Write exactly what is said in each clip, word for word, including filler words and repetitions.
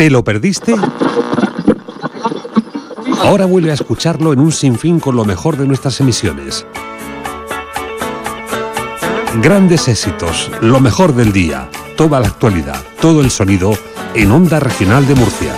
¿Te lo perdiste? Ahora vuelve a escucharlo en un sinfín con lo mejor de nuestras emisiones. Grandes éxitos, lo mejor del día, toda la actualidad, todo el sonido en Onda Regional de Murcia.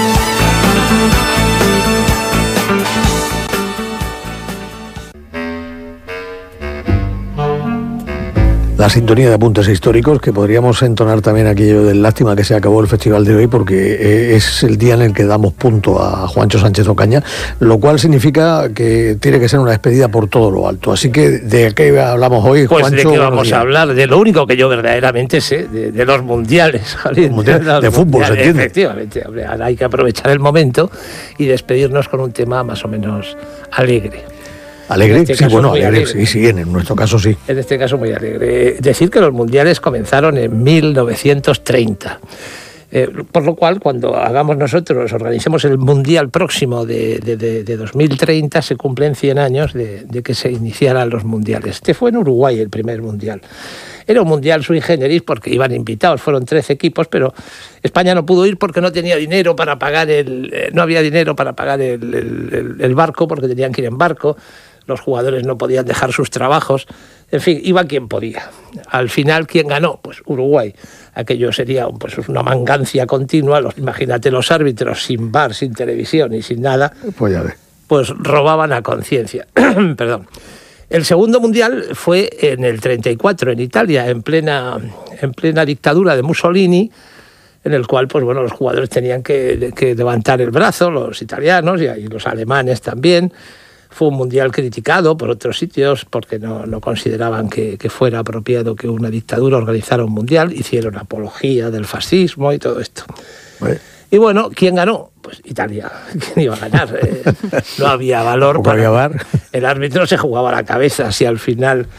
La sintonía de apuntes históricos, que podríamos entonar también aquello de lástima que se acabó el festival de hoy, porque es el día en el que damos punto a Juancho Sánchez Ocaña, lo cual significa que tiene que ser una despedida por todo lo alto. Así que, ¿de qué hablamos hoy, pues Juancho? Pues de qué vamos a hablar, de lo único que yo verdaderamente sé, de, de los mundiales. Mundial, de, de fútbol, mundiales, ¿se entiende? Efectivamente, hombre, ahora hay que aprovechar el momento y despedirnos con un tema más o menos alegre. ¿Alegre? Este sí, bueno, alegre, alegre. Sí, sí, en nuestro caso sí. En este caso muy alegre. Decir que los mundiales comenzaron en mil novecientos treinta. Eh, por lo cual, cuando hagamos nosotros, organicemos el mundial próximo de, de, de, de dos mil treinta, se cumplen cien años de, de que se iniciaran los mundiales. Este fue en Uruguay el primer mundial. Era un mundial sui generis porque iban invitados, fueron trece equipos, pero España no pudo ir porque no tenía dinero para pagar el, eh, no había dinero para pagar el, el, el, el barco, porque tenían que ir en barco. Los jugadores no podían dejar sus trabajos, en fin, iba quien podía. Al final, ¿quién ganó? Pues Uruguay. Aquello sería pues, una mangancia continua. Los, imagínate los árbitros sin V A R, sin televisión y sin nada, pues, ya ves. Pues robaban a conciencia. Perdón. El segundo mundial fue en el treinta y cuatro, en Italia, en plena, en plena dictadura de Mussolini, en el cual pues, bueno, los jugadores tenían que, que levantar el brazo, los italianos y, y los alemanes también. Fue un mundial criticado por otros sitios porque no, no consideraban que, que fuera apropiado que una dictadura organizara un mundial. Hicieron apología del fascismo y todo esto. Bueno. Y bueno, ¿quién ganó? Pues Italia. ¿Quién iba a ganar? Eh, no había valor. Para... había V A R. El árbitro se jugaba la cabeza si al final